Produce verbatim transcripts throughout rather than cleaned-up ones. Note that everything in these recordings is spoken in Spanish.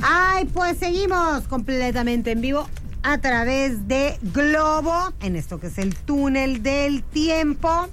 Ay, pues seguimos completamente en vivo a través de Globo, en esto que es el túnel del tiempo.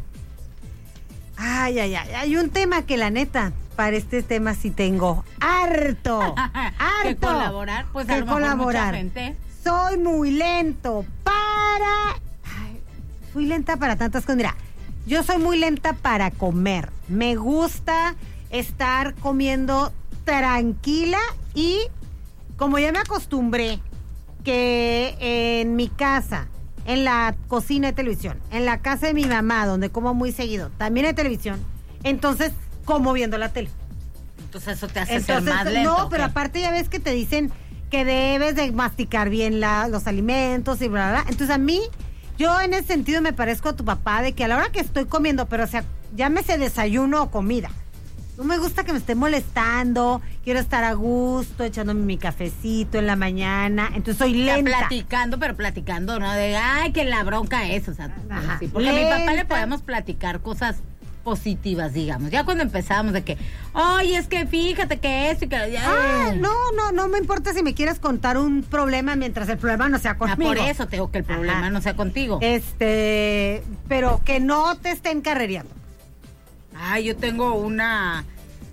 Ay, ay, ay, hay un tema que la neta, para este tema sí tengo harto, harto. ¿Que colaborar? Pues a que lo mejor colaborar. mucha gente. Soy muy lento para... Ay, soy lenta para tantas cosas. Mira, yo soy muy lenta para comer. Me gusta estar comiendo tranquila y como ya me acostumbré que en mi casa, en la cocina hay televisión, en la casa de mi mamá, donde como muy seguido, también hay televisión, entonces como viendo la tele. Entonces eso te hace Entonces, ser más lento. no, pero aparte ya ves que te dicen que debes de masticar bien la, los alimentos y bla, bla, bla. Entonces a mí, yo en ese sentido me parezco a tu papá de que a la hora que estoy comiendo, pero o sea, llámese desayuno o comida, no me gusta que me esté molestando, quiero estar a gusto, echándome mi cafecito en la mañana, entonces soy lenta. Ya platicando, pero platicando, ¿no? De, ay, que la bronca es, o sea, Ajá, sí, porque lenta. a mi papá le podemos platicar cosas positivas, digamos. Ya cuando empezábamos de que, ay, es que fíjate que esto y que... Ya, Ah, no, no, no me importa si me quieres contar un problema mientras el problema no sea ah, conmigo. por eso tengo que el problema Ajá. no sea contigo. Este, pero que no te estén carrereando. Ay, yo tengo una,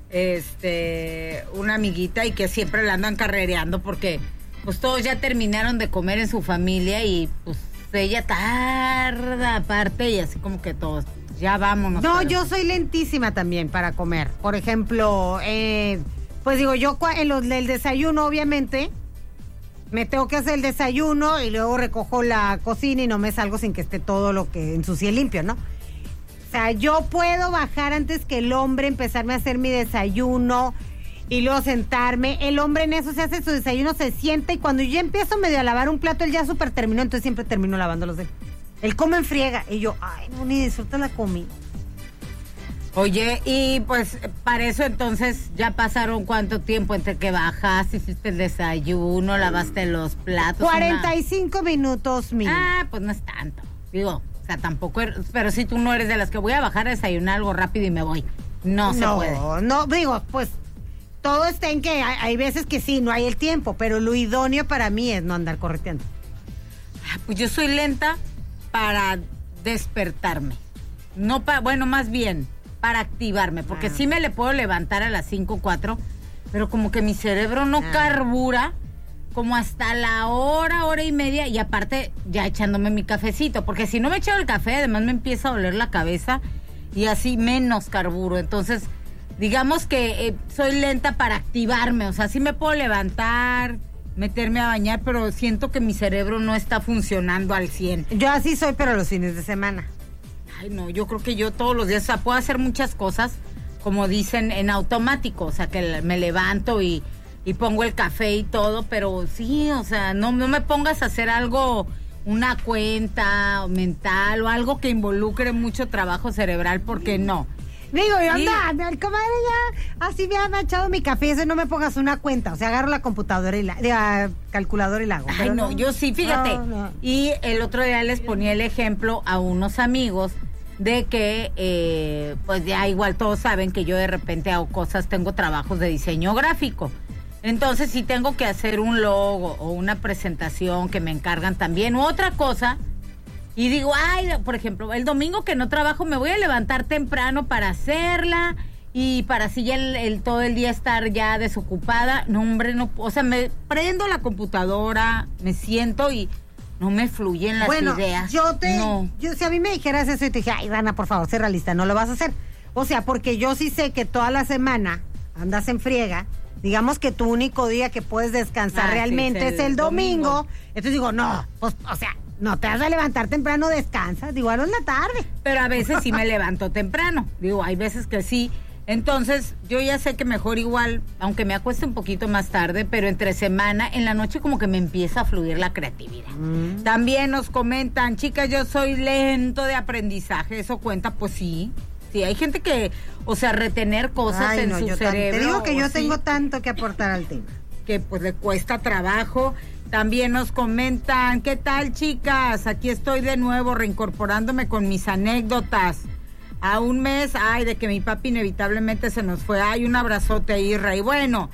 este, una amiguita y que siempre la andan carrereando porque, pues, todos ya terminaron de comer en su familia y, pues, ella tarda aparte y así como que todos, ya vámonos. No, pero... yo soy lentísima también para comer. Por ejemplo, eh, pues digo, yo cua- en los del desayuno, obviamente, me tengo que hacer el desayuno y luego recojo la cocina y no me salgo sin que esté todo lo que ensucie limpio, ¿no? O sea, yo puedo bajar antes que el hombre, empezarme a hacer mi desayuno y luego sentarme. El hombre en eso se hace su desayuno, se sienta y cuando yo empiezo medio a lavar un plato, él ya súper terminó, entonces siempre termino lavándolos de él. Él come en friega y yo, ay, no, ni disfruta la comida. Oye, y pues para eso entonces ya pasaron cuánto tiempo entre que bajaste, hiciste el desayuno, lavaste los platos. cuarenta y cinco una... minutos mínimo. Ah, pues no es tanto. Digo, o sea, tampoco, er... pero si tú no eres de las que voy a bajar a desayunar algo rápido y me voy. No, no se puede. No, no, digo, pues todo está en que hay, hay veces que sí, no hay el tiempo, pero lo idóneo para mí es no andar correteando. Pues yo soy lenta para despertarme. No para, bueno, más bien para activarme, porque ah. sí me le puedo levantar a las cinco o cuatro, pero como que mi cerebro no ah. carbura como hasta la hora, hora y media, y aparte ya echándome mi cafecito, porque si no me echo el café, además me empieza a doler la cabeza y así menos carburo. Entonces, digamos que eh, soy lenta para activarme, o sea, sí me puedo levantar, meterme a bañar, pero siento que mi cerebro no está funcionando al cien. Yo así soy, pero los fines de semana. Ay, no, yo creo que yo todos los días, o sea, puedo hacer muchas cosas, como dicen, en automático, o sea, que me levanto y, y pongo el café y todo, pero sí, o sea, no, no me pongas a hacer algo, una cuenta mental o algo que involucre mucho trabajo cerebral, porque no. Digo, yo anda, sí. Comadre, ya, así me han echado mi café, eso no me pongas una cuenta, o sea, agarro la computadora y la, la calculadora y la hago. Ay, no, no, yo sí, fíjate. No, no. Y el otro día les ponía el ejemplo a unos amigos de que, eh, pues ya igual todos saben que yo de repente hago cosas, tengo trabajos de diseño gráfico. Entonces, si tengo que hacer un logo o una presentación que me encargan también, u otra cosa, y digo, ay, por ejemplo, el domingo que no trabajo me voy a levantar temprano para hacerla y para así ya el, el, todo el día estar ya desocupada. No, hombre, no, o sea, me prendo la computadora, me siento y no me fluyen las bueno, ideas. Yo te, no. yo, si a mí me dijeras eso y te dije, ay, Dana, por favor, sé realista, no lo vas a hacer. O sea, porque yo sí sé que toda la semana andas en friega. Digamos que tu único día que puedes descansar ah, realmente sí, es el, es el domingo. domingo. Entonces digo, no, pues, o sea, no te vas a levantar temprano, descansas, digo, a en la tarde. Pero a veces sí me levanto temprano, digo, hay veces que sí. Entonces, yo ya sé que mejor igual, aunque me acueste un poquito más tarde, pero entre semana, en la noche como que me empieza a fluir la creatividad. Mm. También nos comentan, chicas, yo soy lento de aprendizaje, ¿eso cuenta? Pues sí. Sí, hay gente que, o sea, retener cosas Ay, en no, su yo cerebro. Te digo que yo sí, tengo tanto que aportar al tema. Que pues le cuesta trabajo. También nos comentan, ¿qué tal, chicas? Aquí estoy de nuevo reincorporándome con mis anécdotas. A un mes, ay, de que mi papi inevitablemente se nos fue. Ay, un abrazote a Isra. Y bueno,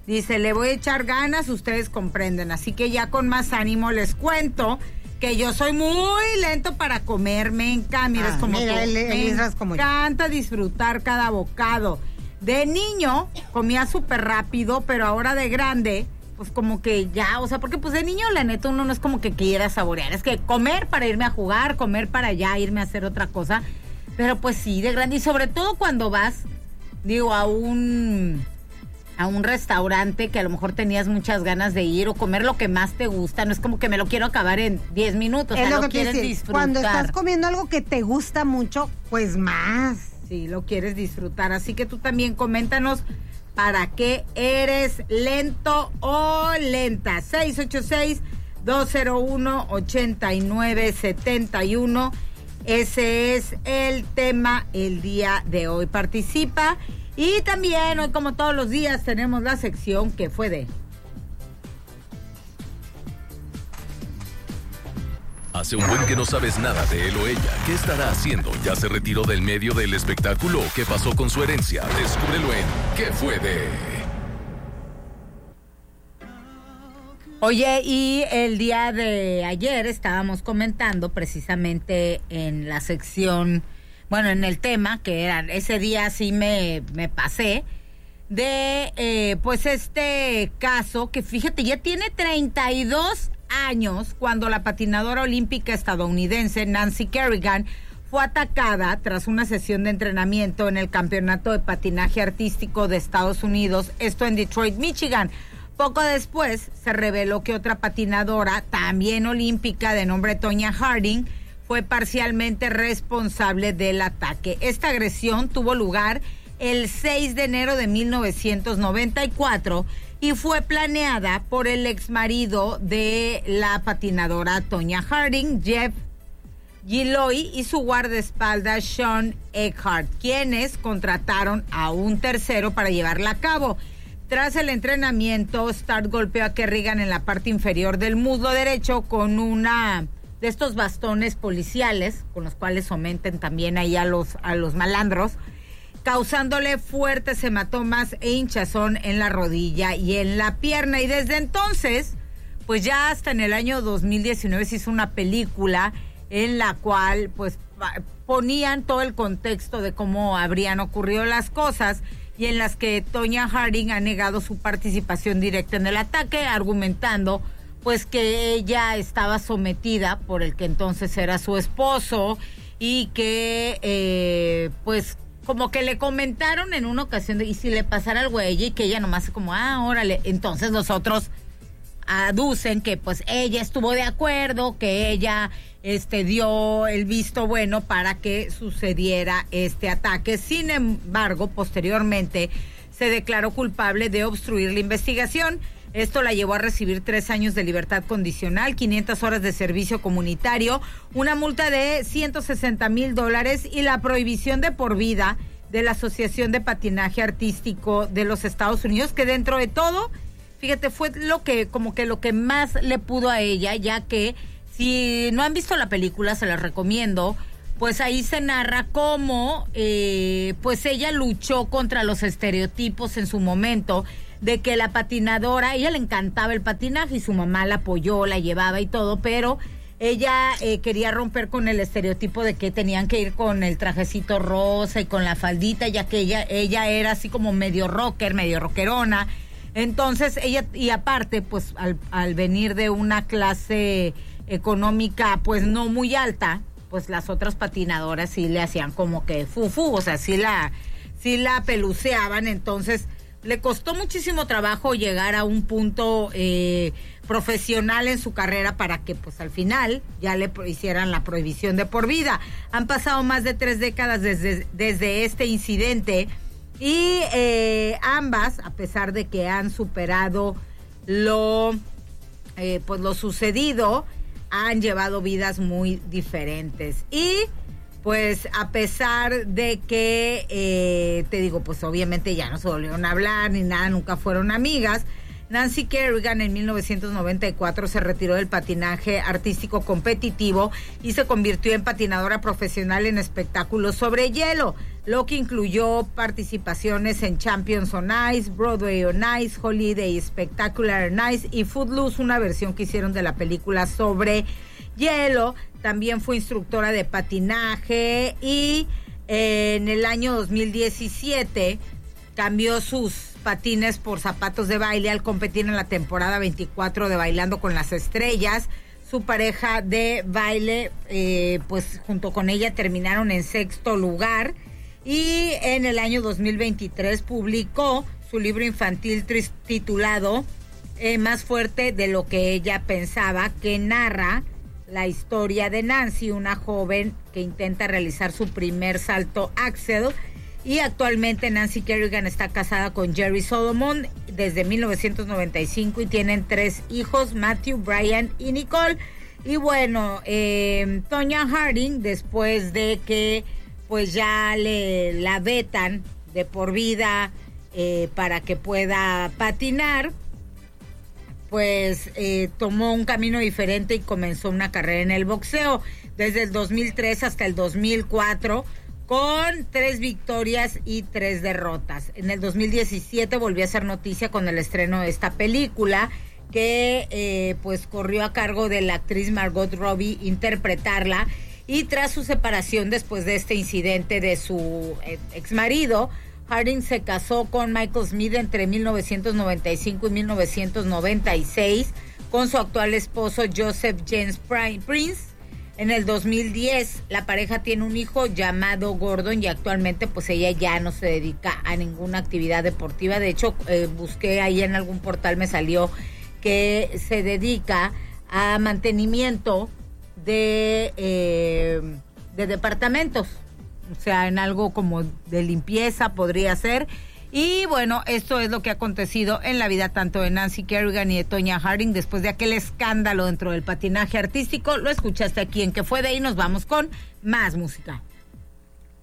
Dice, le voy a echar ganas, ustedes comprenden. Así que ya con más ánimo les cuento que yo soy muy lento para comer. Me encanta, mira, ah, es como mira, tú. el, Me el como encanta yo. disfrutar cada bocado. De niño comía súper rápido, pero ahora de grande, pues como que ya, o sea, porque pues de niño la neta uno no es como que quiera saborear. Es que comer para irme a jugar, comer para ya irme a hacer otra cosa. Pero pues sí, de grande. Y sobre todo cuando vas, digo, a un... a un restaurante que a lo mejor tenías muchas ganas de ir o comer lo que más te gusta, no es como que me lo quiero acabar en diez minutos, es o sea, lo, lo que quieres decir. disfrutar. Cuando estás comiendo algo que te gusta mucho, pues más. Sí, lo quieres disfrutar, así que tú también coméntanos para qué eres lento o lenta. seis ocho seis, dos cero uno, ocho nueve siete uno, ese es el tema el día de hoy. Participa. Y también, hoy como todos los días, tenemos la sección que fue de... Hace un buen que no sabes nada de él o ella. ¿Qué estará haciendo? ¿Ya se retiró del medio del espectáculo? ¿Qué pasó con su herencia? Descúbrelo en ¿Qué fue de...? Oye, y el día de ayer estábamos comentando precisamente en la sección... Bueno, en el tema, que era, ese día sí me, me pasé, de eh, pues este caso que fíjate, ya tiene treinta y dos años cuando la patinadora olímpica estadounidense Nancy Kerrigan fue atacada tras una sesión de entrenamiento en el Campeonato de Patinaje Artístico de Estados Unidos, esto en Detroit, Michigan. Poco después se reveló que otra patinadora, también olímpica, de nombre Tonya Harding, fue parcialmente responsable del ataque. Esta agresión tuvo lugar el seis de enero de mil novecientos noventa y cuatro y fue planeada por el exmarido de la patinadora Tonya Harding, Jeff Gilloy, y su guardaespaldas Sean Eckhart, quienes contrataron a un tercero para llevarla a cabo. Tras el entrenamiento, Starr golpeó a Kerrigan en la parte inferior del muslo derecho con una... de estos bastones policiales, con los cuales someten también ahí a los, a los malandros, causándole fuertes hematomas e hinchazón en la rodilla y en la pierna. Y desde entonces, pues ya hasta en el año dos mil diecinueve se hizo una película en la cual pues ponían todo el contexto de cómo habrían ocurrido las cosas y en las que Tonya Harding ha negado su participación directa en el ataque, argumentando pues que ella estaba sometida por el que entonces era su esposo y que eh, pues como que le comentaron en una ocasión de, y si le pasara algo a ella, y que ella nomás como, ah, órale, entonces los otros aducen que pues ella estuvo de acuerdo, que ella este dio el visto bueno para que sucediera este ataque. Sin embargo, posteriormente se declaró culpable de obstruir la investigación. Esto la llevó a recibir tres años de libertad condicional, quinientas horas de servicio comunitario, una multa de ciento sesenta mil dólares y la prohibición de por vida de la Asociación de Patinaje Artístico de los Estados Unidos, que dentro de todo, fíjate, fue lo que, como que lo que más le pudo a ella, ya que si no han visto la película, se las recomiendo, pues ahí se narra cómo, eh, pues ella luchó contra los estereotipos en su momento, de que la patinadora, a ella le encantaba el patinaje y su mamá la apoyó, la llevaba y todo, pero ella eh, quería romper con el estereotipo de que tenían que ir con el trajecito rosa y con la faldita, ya que ella, ella era así como medio rocker, medio rockerona. Entonces ella, y aparte, pues al, al venir de una clase económica pues no muy alta, pues las otras patinadoras sí le hacían como que fufu, o sea, sí la, sí la peluceaban. Entonces le costó muchísimo trabajo llegar a un punto eh, profesional en su carrera para que pues al final ya le hicieran la prohibición de por vida. Han pasado más de tres décadas desde, desde este incidente y eh, ambas, a pesar de que han superado lo, eh, pues lo sucedido, han llevado vidas muy diferentes. Y pues a pesar de que, eh, te digo, pues obviamente ya no se volvieron a hablar ni nada, nunca fueron amigas, Nancy Kerrigan en mil novecientos noventa y cuatro se retiró del patinaje artístico competitivo y se convirtió en patinadora profesional en espectáculos sobre hielo, lo que incluyó participaciones en Champions on Ice, Broadway on Ice, Holiday Spectacular on Ice y Footloose, una versión que hicieron de la película sobre hielo. También fue instructora de patinaje y eh, en el año dos mil diecisiete cambió sus patines por zapatos de baile al competir en la temporada veinticuatro de Bailando con las Estrellas. Su pareja de baile, eh, pues junto con ella terminaron en sexto lugar. Y en el año dos mil veintitrés publicó su libro infantil titulado eh, Más fuerte de lo que ella pensaba, que narra la historia de Nancy, una joven que intenta realizar su primer salto Axel. Y actualmente Nancy Kerrigan está casada con Jerry Solomon desde mil novecientos noventa y cinco y tienen tres hijos, Matthew, Brian y Nicole. Y bueno, eh, Tonya Harding, después de que pues ya le la vetan de por vida eh, para que pueda patinar, pues eh, tomó un camino diferente y comenzó una carrera en el boxeo desde el dos mil tres hasta el dos mil cuatro, con tres victorias y tres derrotas. En el dos mil diecisiete volvió a ser noticia con el estreno de esta película que eh, pues corrió a cargo de la actriz Margot Robbie interpretarla, y tras su separación después de este incidente de su eh, exmarido, Harding se casó con Michael Smith entre mil novecientos noventa y cinco y mil novecientos noventa y seis con su actual esposo Joseph James Prince. En el dos mil diez la pareja tiene un hijo llamado Gordon y actualmente pues ella ya no se dedica a ninguna actividad deportiva. De hecho, eh, busqué ahí en algún portal, me salió que se dedica a mantenimiento de, eh, de departamentos. O sea, en algo como de limpieza podría ser. Y bueno, esto es lo que ha acontecido en la vida tanto de Nancy Kerrigan y de Tonya Harding después de aquel escándalo dentro del patinaje artístico. Lo escuchaste aquí en ¿Qué fue de ahí? Nos vamos con más música.